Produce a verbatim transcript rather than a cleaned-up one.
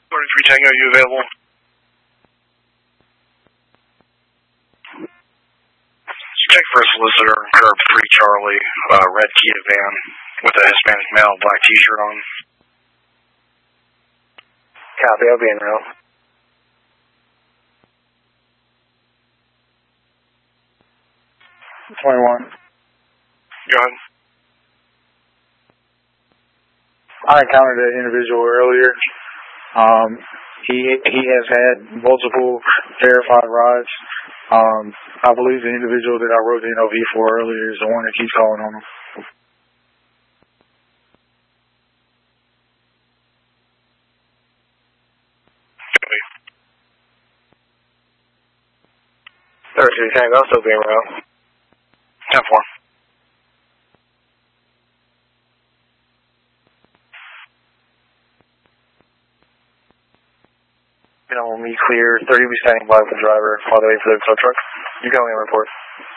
thirty-three Tango, you available? Check for a solicitor, curb three Charlie, uh, red Kia van with a Hispanic male, black t-shirt on. Copy, I'll be in row. twenty-one. Go ahead. I encountered that individual earlier. Um, he he has had multiple verified rides. Um, I believe the individual that I wrote the N O V for earlier is the one that keeps calling on him. thirty-three Tango, also be in row. ten four. You know, me clear, thirty be standing by with the driver while they wait for the tow truck. You can only report.